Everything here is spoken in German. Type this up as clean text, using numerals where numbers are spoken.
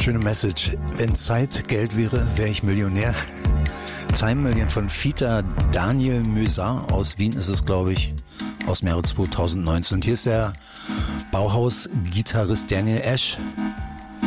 Schöne Message. Wenn Zeit Geld wäre, wäre ich Millionär. Time Million von Fita Daniel Mösar aus Wien ist es, glaube ich, aus dem Jahre 2019. Und hier ist der Bauhaus-Gitarrist Daniel Ash